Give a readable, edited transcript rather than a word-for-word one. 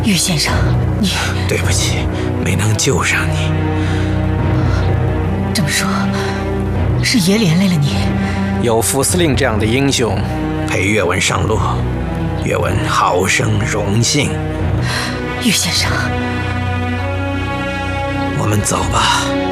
岳先生，你对不起，没能救上你。 这么说，是爷连累了你？ 有副司令这样的英雄陪岳文上路，岳文好生荣幸。 岳先生， 我们走吧。